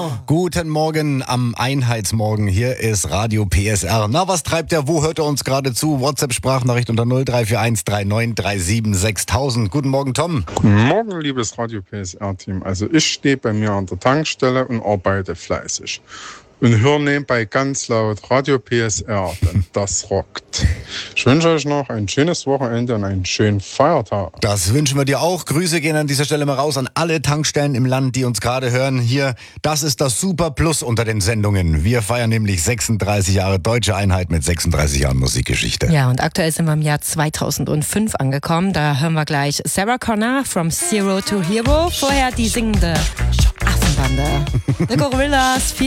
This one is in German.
Guten Morgen am Einheitsmorgen. Hier ist Radio PSR. Na, was treibt er? Wo hört er uns gerade zu? WhatsApp-Sprachnachricht unter 0341 3937 6000. Guten Morgen, Tom. Guten Morgen, liebes Radio PSR-Team. Also ich stehe bei mir an der Tankstelle und arbeite fleißig. Und höre nebenbei ganz laut Radio PSR, denn das rockt. Ich wünsche euch noch ein schönes Wochenende und einen schönen Feiertag. Das wünschen wir dir auch. Grüße gehen an dieser Stelle mal raus an alle Tankstellen im Land, die uns gerade hören. Hier, das ist das Super Plus unter den Sendungen. Wir feiern nämlich 36 Jahre Deutsche Einheit mit 36 Jahren Musikgeschichte. Ja, und aktuell sind wir im Jahr 2005 angekommen. Da hören wir gleich Sarah Connor, From Zero to Hero. Vorher die singende Affenbande. The Gorillas.